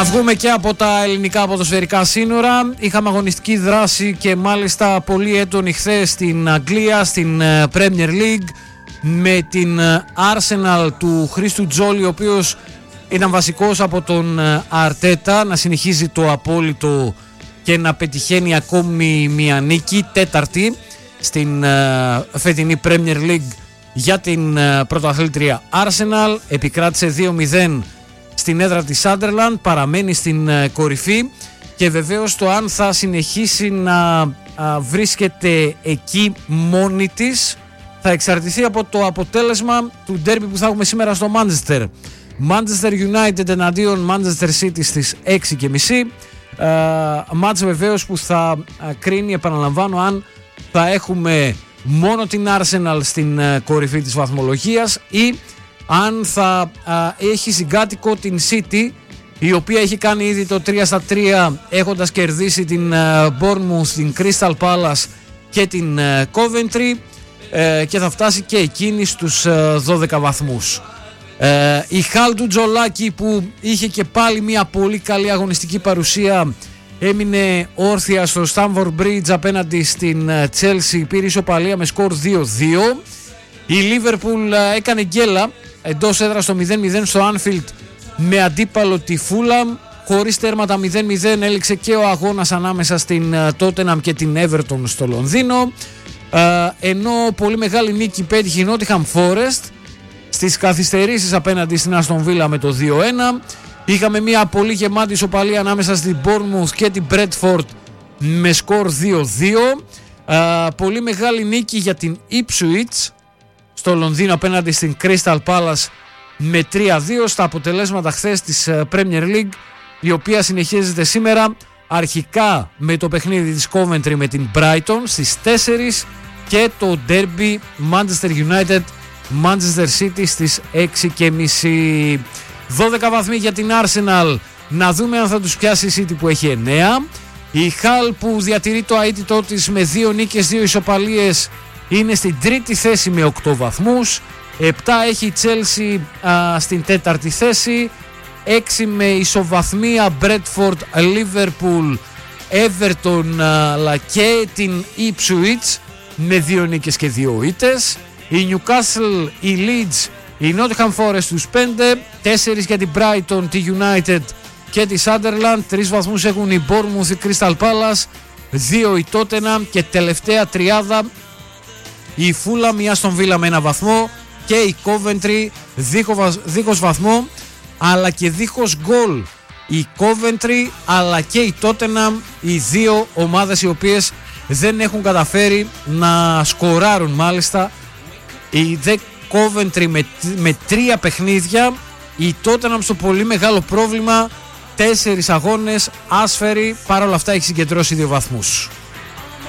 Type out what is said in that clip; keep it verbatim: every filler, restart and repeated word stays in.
Να βγούμε και από τα ελληνικά ποδοσφαιρικά σύνορα. Είχαμε αγωνιστική δράση και μάλιστα πολύ έντονη χθες στην Αγγλία, στην Premier League, με την Arsenal του Χρήστου Τζόλι, ο οποίος ήταν βασικός από τον Αρτέτα, να συνεχίζει το απόλυτο και να πετυχαίνει ακόμη μια νίκη, τέταρτη στην φετινή Premier League για την πρωταθλήτρια Arsenal. Επικράτησε δύο μηδέν στην έδρα της Sunderland, παραμένει στην κορυφή και βεβαίως το αν θα συνεχίσει να βρίσκεται εκεί μόνη της θα εξαρτηθεί από το αποτέλεσμα του ντέρμπι που θα έχουμε σήμερα στο Manchester. Manchester United εναντίον Manchester City στις έξι και μισή. Μάτς βεβαίως που θα κρίνει, επαναλαμβάνω, αν θα έχουμε μόνο την Arsenal στην κορυφή της βαθμολογίας ή αν θα α, έχει συγκάτοικο την City, η οποία έχει κάνει ήδη το τρία στα τρία έχοντας κερδίσει την uh, Bournemouth, την Crystal Palace και την uh, Coventry, uh, και θα φτάσει και εκείνη στους uh, δώδεκα βαθμούς. Uh, η Χάλ του Τζολάκη, που είχε και πάλι μια πολύ καλή αγωνιστική παρουσία, έμεινε όρθια στο Stamford Bridge απέναντι στην uh, Chelsea, πήρε ισοπαλία με σκορ δύο δύο. Η Liverpool uh, έκανε γκέλα εντός έδρας στο μηδέν μηδέν στο Anfield με αντίπαλο τη Fulham. Χωρίς τέρματα μηδέν μηδέν έληξε και ο αγώνας ανάμεσα στην Tottenham και την Everton στο Λονδίνο, ενώ πολύ μεγάλη νίκη πέτυχε η Nottingham Forest στις καθυστερήσεις απέναντι στην Aston Villa με το δύο ένα. Είχαμε μια πολύ γεμάτη ισοπαλία ανάμεσα στην Bournemouth και την Bradford με σκορ δύο δύο. Πολύ μεγάλη νίκη για την Ipswich στο Λονδίνο απέναντι στην Crystal Palace με τρία δύο στα αποτελέσματα χθες της Premier League, η οποία συνεχίζεται σήμερα αρχικά με το παιχνίδι της Coventry με την Brighton στις τέσσερις και το derby Manchester United Manchester City στις έξι και μισή. δώδεκα βαθμοί για την Arsenal, να δούμε αν θα τους πιάσει η City που έχει εννέα. Η Hull που διατηρεί το αίτητό της με δύο νίκες, δύο ισοπαλίες, είναι στην τρίτη θέση με οκτώ βαθμούς. επτά έχει η Chelsea α, στην τέταρτη θέση. έξι με ισοβαθμία Bradford, Liverpool, Everton αλλά και την Ipswich με δύο νίκες και δύο ήττες. Η Newcastle, η Leeds, η Nottingham Forest τους πέντε, τέσσερις για την Brighton, τη United και τη Sunderland. Τρεις βαθμούς έχουν η Bournemouth, η Crystal Palace, δύο η Tottenham και τελευταία τριάδα η Fulham, η Aston Villa με ένα βαθμό και η Coventry δίχως βαθμό αλλά και δίχως γκολ. Η Coventry αλλά και η Tottenham, οι δύο ομάδες οι οποίες δεν έχουν καταφέρει να σκοράρουν. Μάλιστα η The Coventry με, με τρία παιχνίδια, η Tottenham στο πολύ μεγάλο πρόβλημα, τέσσερις αγώνες άσφαιρη, παρόλα αυτά έχει συγκεντρώσει δύο βαθμούς.